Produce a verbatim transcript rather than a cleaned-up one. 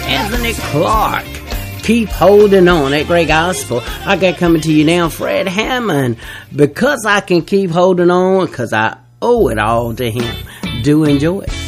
Anthony Clark. Keep holding on. That great gospel. I got coming to you now, Fred Hammond. Because I can keep holding on, because I owe it all to him. Do enjoy it.